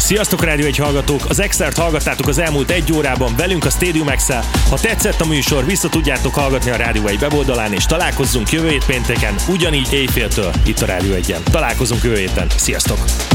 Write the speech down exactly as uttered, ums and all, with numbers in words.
Sziasztok Rádió egy hallgatók! Az Extert hallgattátok az elmúlt egy órában velünk a Stadium X-el. Ha tetszett a műsor, vissza tudjátok hallgatni a Rádió egy weboldalán, és találkozzunk jövő hét pénteken, ugyanígy éjféltől itt a Rádió egyen. Találkozunk jövő héten. Sziasztok!